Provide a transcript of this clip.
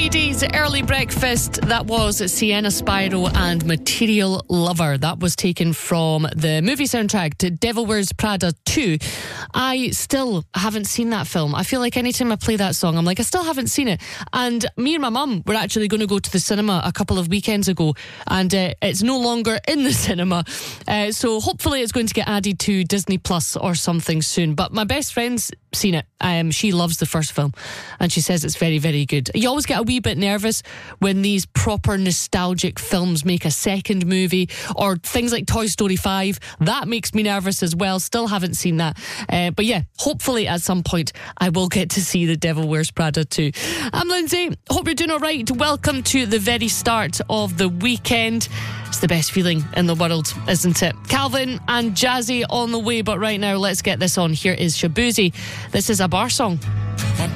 Ladies, early breakfast. That was Sienna Spyro and Material Lover. That was taken from the movie soundtrack to Devil Wears Prada 2. I still haven't seen that film. I feel like anytime I play that song, I'm like, I still haven't seen it. And me and my mum were actually going to go to the cinema a couple of weekends ago, and it's no longer in the cinema. So hopefully it's going to get added to Disney Plus or something soon. But my best friend's seen it. She loves the first film, and she says it's very, very good. You always get a wee bit nervous when these proper nostalgic films make a second movie, or things like Toy Story 5. That makes me nervous as well. Still haven't seen that. But yeah, hopefully at some point I will get to see The Devil Wears Prada 2. I'm Lindsay. Hope you're doing all right. Welcome to the very start of the weekend. It's the best feeling in the world, isn't it? Calvin and Jazzy on the way, but right now let's get this on. Here is Shabuzi. This is a bar song. That